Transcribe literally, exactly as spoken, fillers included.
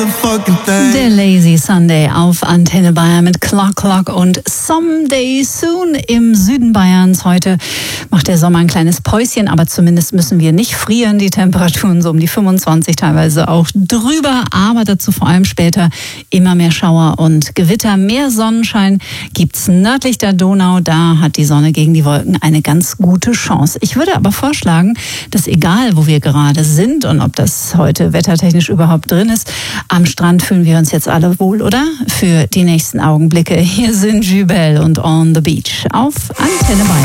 motherfucking thing. Der Lazy Sunday auf Antenne Bayern mit Clock Clock und Someday Soon im Süden Bayerns. Heute macht der Sommer ein kleines Päuschen, aber zumindest müssen wir nicht frieren. Die Temperaturen so um die fünfundzwanzig, teilweise auch drüber, aber dazu vor allem später immer mehr Schauer und Gewitter. Mehr Sonnenschein gibt's nördlich der Donau. Da hat die Sonne gegen die Wolken eine ganz gute Chance. Ich würde aber vorschlagen, dass egal, wo wir gerade sind und ob das heute wettertechnisch überhaupt drin ist, am Strand fühlen wir uns jetzt alle wohl, oder? Für die nächsten Augenblicke. Hier sind Jubel und On the Beach auf Antenne Bayern.